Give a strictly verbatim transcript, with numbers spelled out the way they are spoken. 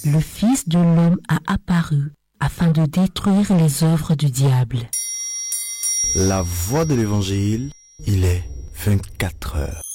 le Fils de l'homme a apparu afin de détruire les œuvres du diable. La voix de l'Évangile, il est vingt-quatre heures.